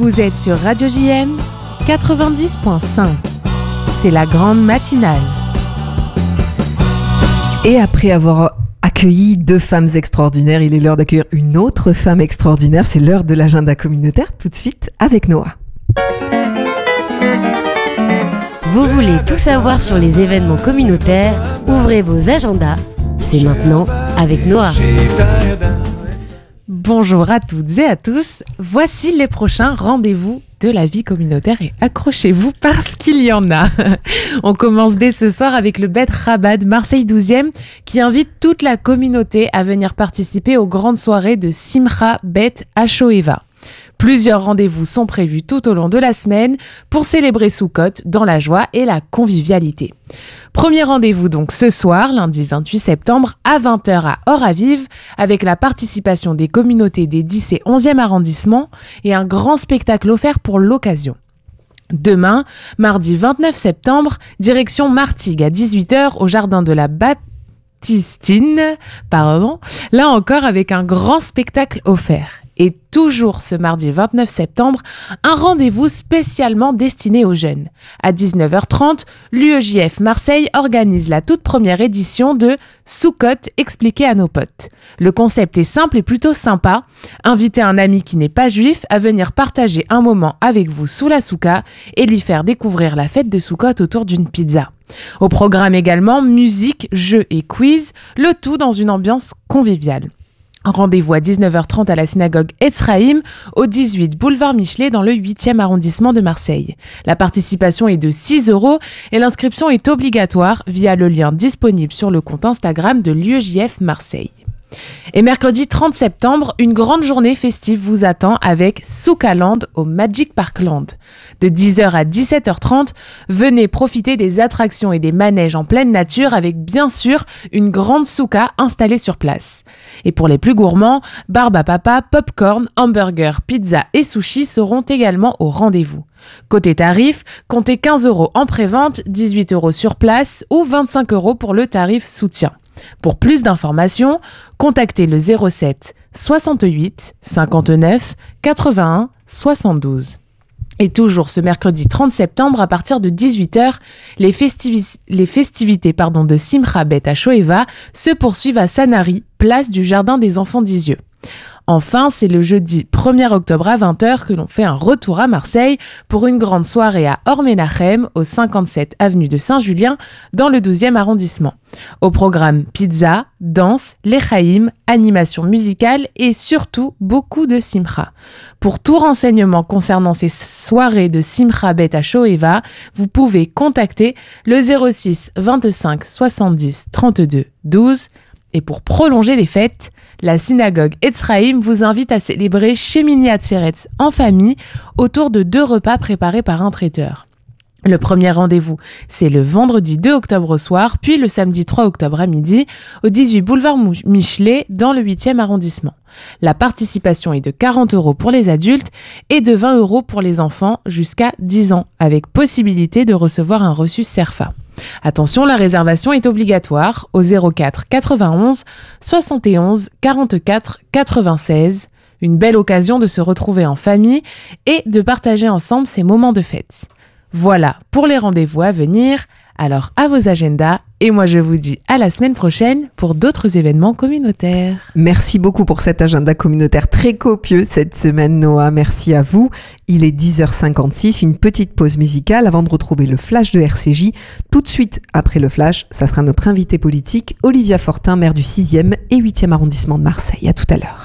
Vous êtes sur Radio JM 90.5. C'est la grande matinale. Et après avoir accueilli 2 femmes extraordinaires, il est l'heure d'accueillir une autre femme extraordinaire. C'est l'heure de l'agenda communautaire, tout de suite avec Noah. Vous voulez tout savoir sur les événements communautaires? Ouvrez vos agendas. C'est maintenant avec Noah. Bonjour à toutes et à tous. Voici les prochains rendez-vous de la vie communautaire et accrochez-vous parce qu'il y en a. On commence dès ce soir avec le Bet Chabad Marseille 12e qui invite toute la communauté à venir participer aux grandes soirées de Simcha Bet Hashoeva. Plusieurs rendez-vous sont prévus tout au long de la semaine pour célébrer Soukot dans la joie et la convivialité. Premier rendez-vous donc ce soir, lundi 28 septembre à 20h à Or-Aviv avec la participation des communautés des 10 et 11e arrondissements et un grand spectacle offert pour l'occasion. Demain, mardi 29 septembre, direction Martigues à 18h au jardin de la Baptistine, là encore avec un grand spectacle offert. Et toujours ce mardi 29 septembre, un rendez-vous spécialement destiné aux jeunes. À 19h30, l'UEJF Marseille organise la toute première édition de Soukot expliqué à nos potes. Le concept est simple et plutôt sympa. Invitez un ami qui n'est pas juif à venir partager un moment avec vous sous la souka et lui faire découvrir la fête de Soukot autour d'une pizza. Au programme également, musique, jeux et quiz, le tout dans une ambiance conviviale. Rendez-vous à 19h30 à la synagogue Etzraïm, au 18 boulevard Michelet dans le 8e arrondissement de Marseille. La participation est de 6 € et l'inscription est obligatoire via le lien disponible sur le compte Instagram de l'UEJF Marseille. Et mercredi 30 septembre, une grande journée festive vous attend avec Soukaland au Magic Parkland. De 10h à 17h30, venez profiter des attractions et des manèges en pleine nature avec bien sûr une grande souka installée sur place. Et pour les plus gourmands, barbe à papa, popcorn, hamburger, pizza et sushi seront également au rendez-vous. Côté tarif, comptez 15 € en pré-vente, 18 € sur place ou 25 € pour le tarif soutien. Pour plus d'informations, contactez le 07 68 59 81 72. Et toujours ce mercredi 30 septembre à partir de 18h, les festivités de Simcha Bet Hashoeva se poursuivent à Sanary, place du Jardin des Enfants d'Isieux. Enfin, c'est le jeudi 1er octobre à 20h que l'on fait un retour à Marseille pour une grande soirée à Or Menachem, au 57 avenue de Saint-Julien, dans le 12e arrondissement. Au programme pizza, danse, lechaïm, animation musicale et surtout beaucoup de simcha. Pour tout renseignement concernant ces soirées de Simcha Bet Hashoeva, vous pouvez contacter le 06 25 70 32 12. Et pour prolonger les fêtes, la synagogue Etzraïm vous invite à célébrer Shemini Atzeretz en famille autour de 2 repas préparés par un traiteur. Le premier rendez-vous, c'est le vendredi 2 octobre au soir, puis le samedi 3 octobre à midi, au 18 boulevard Michelet, dans le 8e arrondissement. La participation est de 40 € pour les adultes et de 20 € pour les enfants jusqu'à 10 ans, avec possibilité de recevoir un reçu CERFA. Attention, la réservation est obligatoire au 04 91 71 44 96. Une belle occasion de se retrouver en famille et de partager ensemble ces moments de fête. Voilà pour les rendez-vous à venir. Alors à vos agendas et moi je vous dis à la semaine prochaine pour d'autres événements communautaires. Merci beaucoup pour cet agenda communautaire très copieux cette semaine Noah, merci à vous. Il est 10h56, une petite pause musicale avant de retrouver le flash de RCJ. Tout de suite après le flash, ça sera notre invité politique Olivia Fortin, maire du 6e et 8e arrondissement de Marseille. À tout à l'heure.